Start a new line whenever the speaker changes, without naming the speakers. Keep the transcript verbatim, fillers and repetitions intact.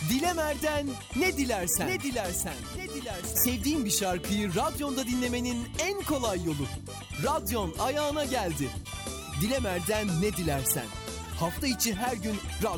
Dilemer'den ne dilersen. Ne dilersen. Ne dilersen. Sevdiğin bir şarkıyı radyonda dinlemenin en kolay yolu. Radyon ayağına geldi. Dilemer'den ne dilersen. Hafta içi her gün